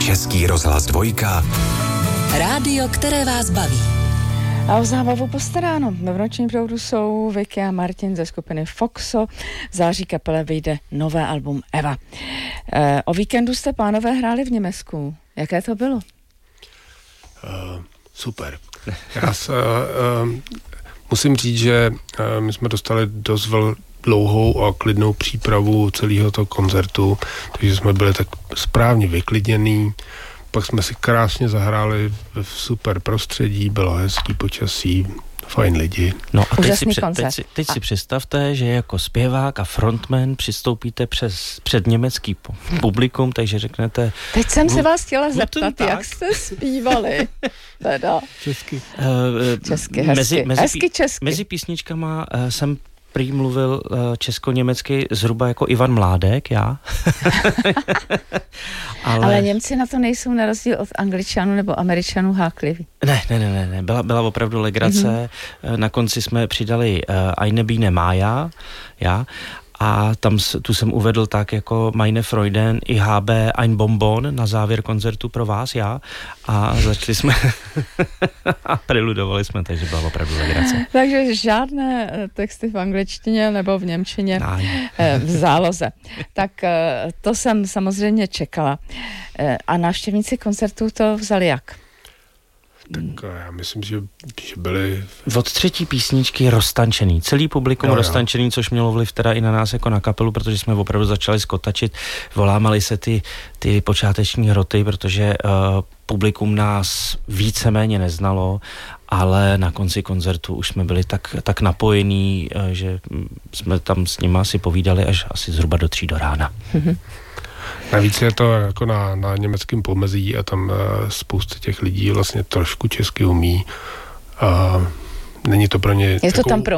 Český rozhlas 2. Rádio, které vás baví. A o zábavu postaráno. V nočním proudu jsou Vicky a Martin ze skupiny Foxo. V září kapele vyjde nové album Eva. O víkendu jste, pánové, hráli v Německu. Jaké to bylo? Super. Musím říct, že my jsme dostali dost dlouhou a klidnou přípravu celého toho koncertu, takže jsme byli tak správně vyklidnění. Pak jsme si krásně zahráli v super prostředí, bylo hezký počasí, fajn lidi. No a teď si představte, že jako zpěvák a frontman přistoupíte před německý publikum, takže řeknete... Teď jsem se vás chtěla zeptat, jak jste zpívali. Teda. Česky. Česky, hezky česky. Mezi písničkama jsem prý mluvil česko-německy zhruba jako Ivan Mládek, já. Ale Němci na to nejsou na rozdíl od Angličanů nebo Američanů hákliví. Ne. Byla opravdu legrace. Na konci jsme přidali Eine Biene Maya, já. A tu jsem uvedl tak jako Meine Freuden, ich habe ein Bonbon na závěr koncertu pro vás, já. A začali jsme a preludovali jsme, takže byla opravdu legrace. Takže žádné texty v angličtině nebo v němčině v záloze. Tak to jsem samozřejmě čekala. A návštěvníci koncertu to vzali jak? Tak já myslím, že byli... Od třetí písničky roztančený. Celý publikum roztančený, což mělo vliv teda i na nás jako na kapelu, protože jsme opravdu začali skotačit. Volámali se ty počáteční hroty, protože publikum nás víceméně neznalo, ale na konci koncertu už jsme byli tak napojení, že jsme tam s nima si povídali až asi zhruba do 3 do rána. Navíc je to jako na německém pomezí a tam spousta těch lidí vlastně trošku česky umí a není to pro ně... Je to tam pro